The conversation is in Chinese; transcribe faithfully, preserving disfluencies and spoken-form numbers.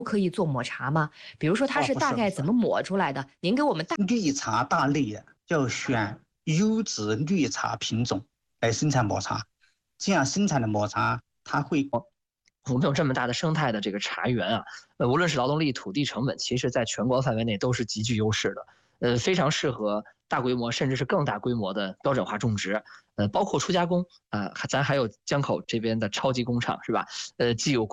可以做抹茶吗？比如说它哦， 是不是不是， 大概怎么抹出来的？您给我们大绿茶大类啊，要选优质绿茶品种来生产抹茶，这样生产的抹茶它会。 我们有这么大的生态的这个茶园啊，呃，无论是劳动力、土地成本，其实在全国范围内都是极具优势的，呃，非常适合大规模甚至是更大规模的标准化种植，呃，包括初加工啊、呃，咱还有江口这边的超级工厂是吧？呃，既有